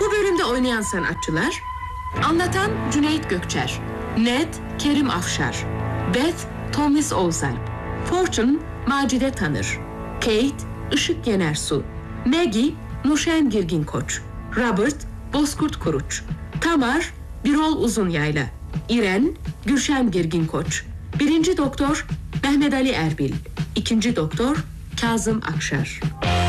Bu bölümde oynayan sanatçılar: anlatan Cüneyt Gökçer, Ned Kerim Afşar, Beth Tomris Oğuzalp, Fortune Macide Tanır, Kate Işık Yenersu, Maggie Nurşen Girgin Koç, Robert Bozkurt Kuruç, Tamar Birol Uzunyayla, İren Gülşen Girgin Koç, 1. Doktor Mehmet Ali Erbil, 2. Doktor Kazım Akşar.